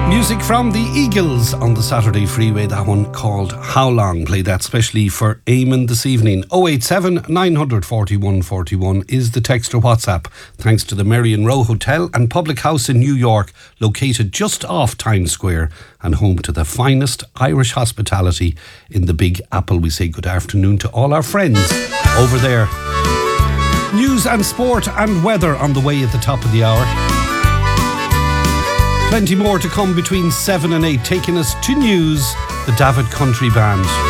Music from the Eagles on the Saturday Freeway, that one called How Long. Play that specially for Eamon this evening. 087 941 41 is the text or WhatsApp, thanks to the Marion Row Hotel and Public House in New York, located just off Times Square and home to the finest Irish hospitality in the Big Apple. We say good afternoon to all our friends over there. News and sport and weather on the way at the top of the hour. Plenty more to come between 7 and 8, taking us to news, the David Country Band.